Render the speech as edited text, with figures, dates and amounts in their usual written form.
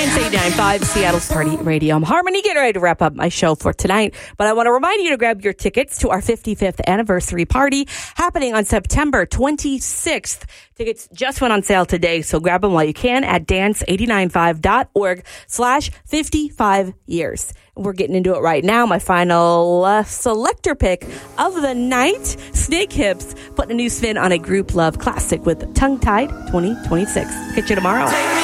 89.5 Seattle's Party Radio. I'm Harmony, getting ready to wrap up my show for tonight, but I want to remind you to grab your tickets to our 55th anniversary party happening on September 26th. Tickets just went on sale today, so grab them while you can at dance895.org/55 years. We're getting into it right now. My final selector pick of the night, Snake Hips, putting a new spin on a group love classic with Tongue Tied 2026. Catch you tomorrow.